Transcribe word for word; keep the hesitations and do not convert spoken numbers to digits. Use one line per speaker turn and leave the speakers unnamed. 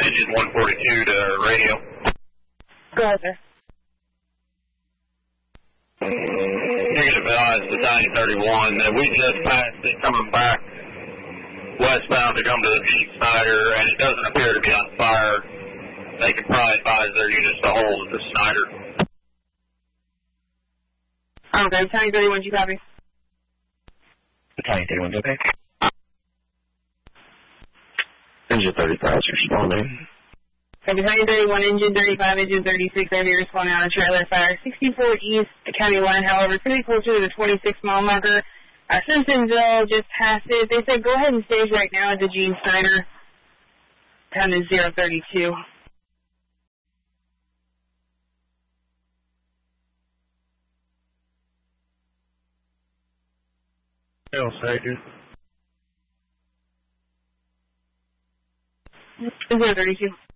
engine one forty-two to radio.
Go ahead, sir.
You can advise the ninety thirty-one that we just passed it coming back westbound to come to the Gene Snyder, and it doesn't appear to be on fire. They can probably advise their units to hold at the Snyder.
Okay, County thirty-one, you copy?
County thirty-one, okay.
Engine thirty-five is responding.
Copy, County thirty-one, engine thirty-five, engine thirty-six, heavy responding on a trailer fire. sixty-four east, County line, however, it's going to be closer to the twenty-six mile marker. Uh, Simpsonville just passed it. They said go ahead and stage right now at the Gene Snyder. Time is zero thirty-two.
Hell, Sager.
zero thirty-two.